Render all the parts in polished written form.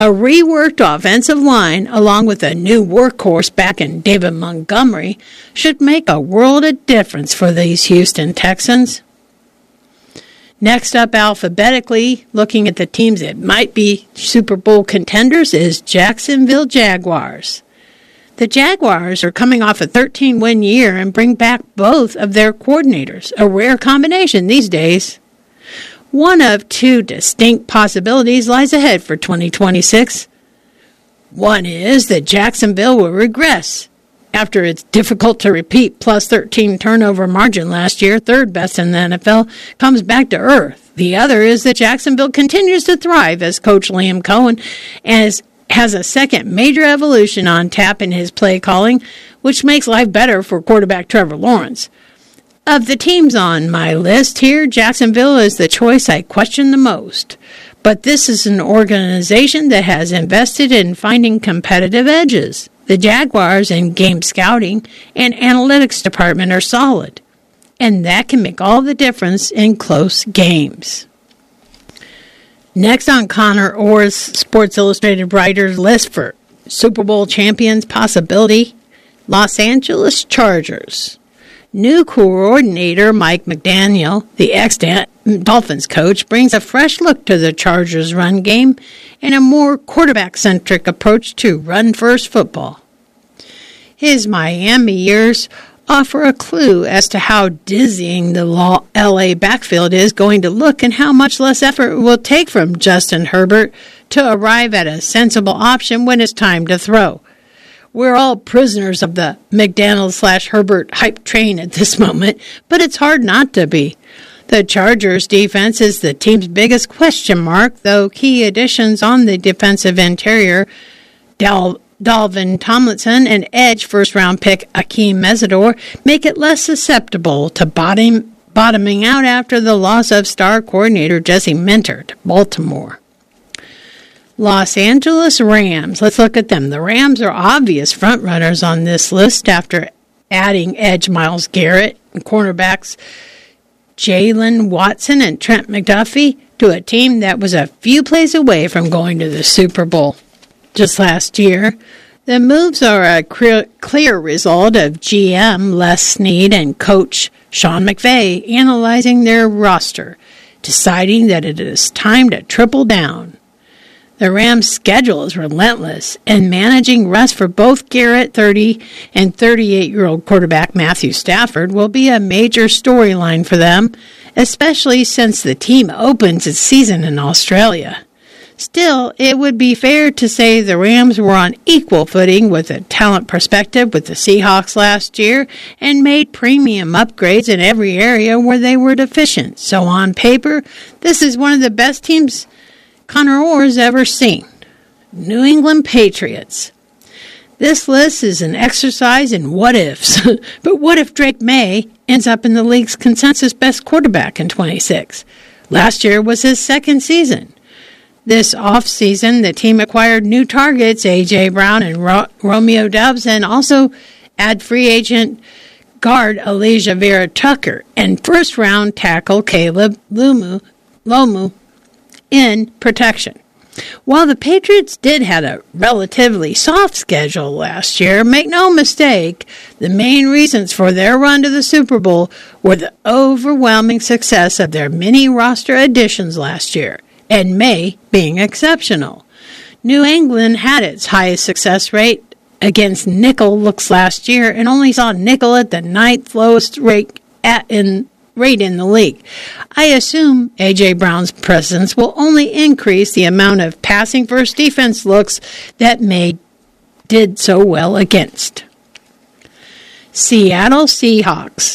A reworked offensive line, along with a new workhorse back in David Montgomery, should make a world of difference for these Houston Texans. Next up alphabetically, looking at the teams that might be Super Bowl contenders, is Jacksonville Jaguars. The Jaguars are coming off a 13-win year and bring back both of their coordinators, a rare combination these days. One of two distinct possibilities lies ahead for 2026. One is that Jacksonville will regress after its difficult-to-repeat plus 13 turnover margin last year, third best in the NFL, comes back to earth. The other is that Jacksonville continues to thrive as Coach Liam Cohen has a second major evolution on tap in his play calling, which makes life better for quarterback Trevor Lawrence. Of the teams on my list here, Jacksonville is the choice I question the most. But this is an organization that has invested in finding competitive edges. The Jaguars in game scouting and analytics department are solid, and that can make all the difference in close games. Next on Connor Orr's Sports Illustrated writers list for Super Bowl champions possibility, Los Angeles Chargers. New coordinator Mike McDaniel, the ex-Dolphins coach, brings a fresh look to the Chargers' run game and a more quarterback-centric approach to run-first football. His Miami years offer a clue as to how dizzying the LA backfield is going to look and how much less effort it will take from Justin Herbert to arrive at a sensible option when it's time to throw. We're all prisoners of the McDaniel/Herbert hype train at this moment, but it's hard not to be. The Chargers' defense is the team's biggest question mark, though key additions on the defensive interior, Dalvin Tomlinson and edge first-round pick Akeem Mesidor, make it less susceptible to bottoming out after the loss of star coordinator Jesse Minter to Baltimore. Los Angeles Rams. Let's look at them. The Rams are obvious frontrunners on this list after adding edge Myles Garrett and cornerbacks Jalen Watson and Trent McDuffie to a team that was a few plays away from going to the Super Bowl just last year. The moves are a clear result of GM Les Snead and coach Sean McVay analyzing their roster, deciding that it is time to triple down. The Rams' schedule is relentless, and managing rest for both Garrett, 30, and 38-year-old quarterback Matthew Stafford will be a major storyline for them, especially since the team opens its season in Australia. Still, it would be fair to say the Rams were on equal footing with a talent perspective with the Seahawks last year and made premium upgrades in every area where they were deficient. So on paper, this is one of the best teams Connor Orr's ever seen. New England Patriots. This list is an exercise in what-ifs. But what if Drake May ends up in the league's consensus best quarterback in 26? Last year was his second season. This offseason, the team acquired new targets, A.J. Brown and Romeo Doubs, and also add free agent guard Elijah Vera Tucker and first-round tackle Caleb Lomu in protection. While the Patriots did have a relatively soft schedule last year, make no mistake, the main reasons for their run to the Super Bowl were the overwhelming success of their mini roster additions last year, and May being exceptional. New England had its highest success rate against nickel looks last year and only saw nickel at the ninth lowest rate in the league. I assume A.J. Brown's presence will only increase the amount of passing first defense looks that May did so well against. Seattle Seahawks.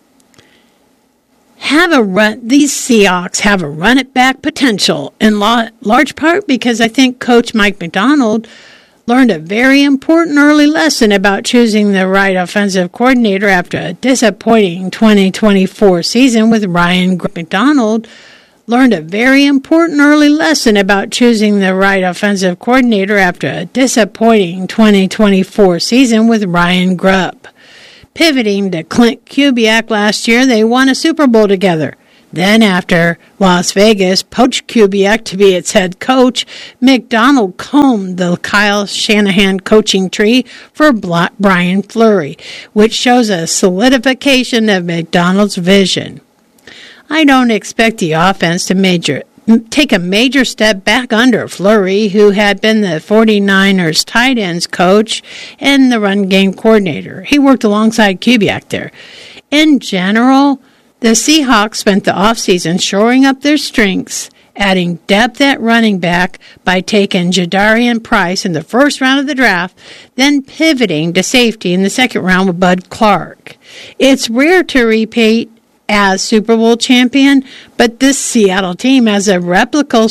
These Seahawks have a run-it-back potential, in large part because I think Coach Mike Macdonald learned a very important early lesson about choosing the right offensive coordinator after a disappointing 2024 season with Ryan McDonald learned a very important early lesson about choosing the right offensive coordinator after a disappointing 2024 season with Ryan Grubb. Pivoting to Clint Kubiak last year, they won a Super Bowl together. Then after Las Vegas poached Kubiak to be its head coach, McDonald combed the Kyle Shanahan coaching tree for Brian Fleury, which shows a solidification of McDonald's vision. I don't expect the offense to take a major step back under Fleury, who had been the 49ers tight ends coach and the run game coordinator. He worked alongside Kubiak there. In general, the Seahawks spent the offseason shoring up their strengths, adding depth at running back by taking Jadarian Price in the first round of the draft, then pivoting to safety in the second round with Bud Clark. It's rare to repeat as Super Bowl champion, but this Seattle team has a replicable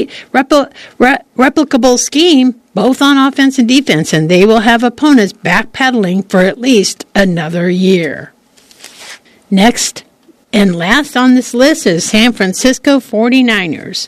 scheme, both on offense and defense, and they will have opponents backpedaling for at least another year. Next and last on this list is San Francisco 49ers.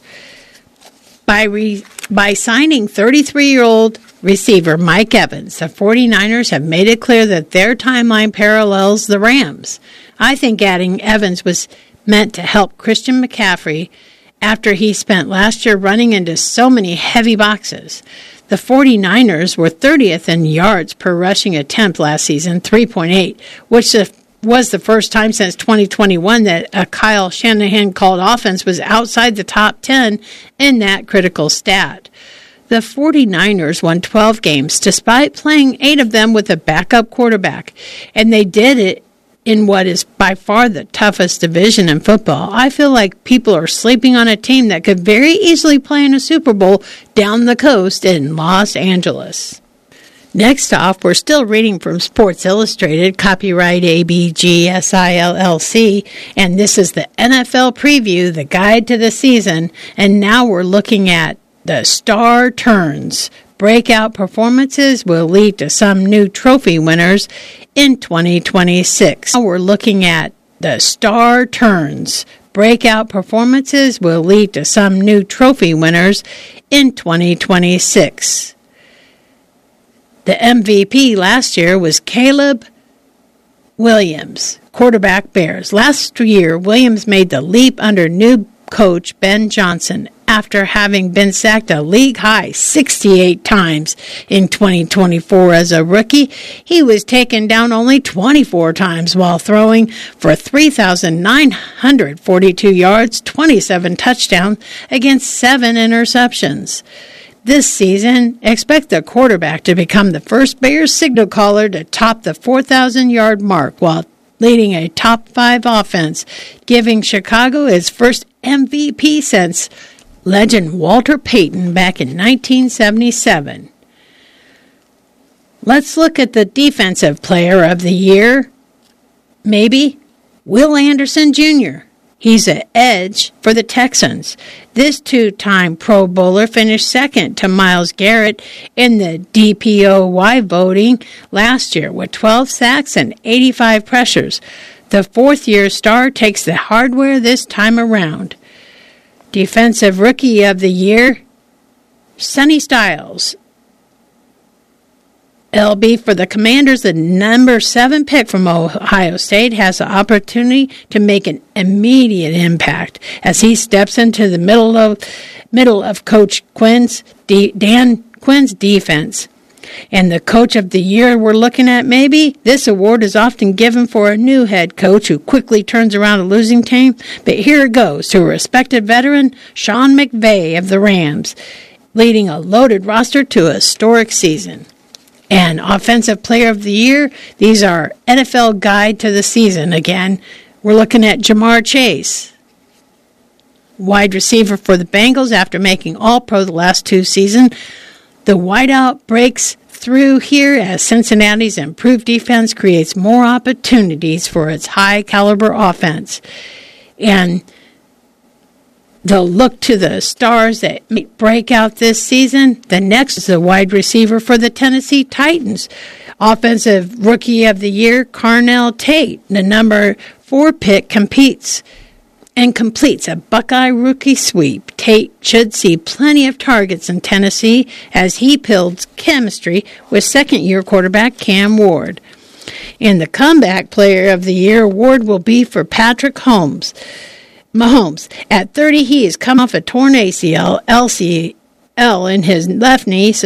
By signing 33-year-old receiver Mike Evans, the 49ers have made it clear that their timeline parallels the Rams. I think adding Evans was meant to help Christian McCaffrey after he spent last year running into so many heavy boxes. The 49ers were 30th in yards per rushing attempt last season, 3.8, which was the first time since 2021 that a Kyle Shanahan called offense was outside the top 10 in that critical stat. The 49ers won 12 games despite playing 8 of them with a backup quarterback, and they did it in what is by far the toughest division in football. I feel like people are sleeping on a team that could very easily play in a Super Bowl down the coast in Los Angeles. Next off, we're still reading from Sports Illustrated, copyright ABGSILLC, and this is the NFL preview, the guide to the season, and now we're looking at the star turns. Breakout performances will lead to some new trophy winners in 2026. Now we're looking at the star turns. Breakout performances will lead to some new trophy winners in 2026. The MVP last year was Caleb Williams, quarterback Bears. Last year, Williams made the leap under new coach Ben Johnson after having been sacked a league-high 68 times in 2024 as a rookie. He was taken down only 24 times while throwing for 3,942 yards, 27 touchdowns against 7 interceptions. This season, expect the quarterback to become the first Bears signal caller to top the 4,000-yard mark while leading a top 5 offense, giving Chicago its first MVP since legend Walter Payton back in 1977. Let's look at the defensive player of the year. Maybe Will Anderson Jr. He's an edge for the Texans. This 2-time Pro Bowler finished second to Myles Garrett in the DPOY voting last year with 12 sacks and 85 pressures. The fourth-year star takes the hardware this time around. Defensive Rookie of the Year, Sonny Styles. LB for the Commanders, the number 7 pick from Ohio State, has the opportunity to make an immediate impact as he steps into the middle of Coach Dan Quinn's defense. And the Coach of the Year we're looking at, maybe this award is often given for a new head coach who quickly turns around a losing team. But here it goes to a respected veteran, Sean McVay of the Rams, leading a loaded roster to a historic season. And Offensive Player of the Year, these are NFL Guide to the Season. Again, we're looking at Jamar Chase, wide receiver for the Bengals after making All-Pro the last 2 seasons. The wideout breaks through here as Cincinnati's improved defense creates more opportunities for its high-caliber offense. And they'll look to the stars that may break out this season. The next is the wide receiver for the Tennessee Titans. Offensive Rookie of the Year, Carnell Tate, the number 4 pick, completes a Buckeye rookie sweep. Tate should see plenty of targets in Tennessee as he builds chemistry with second-year quarterback Cam Ward. And the Comeback Player of the Year award will be for Patrick Holmes. Mahomes, at 30, he has come off a torn ACL, LCL in his left knee, so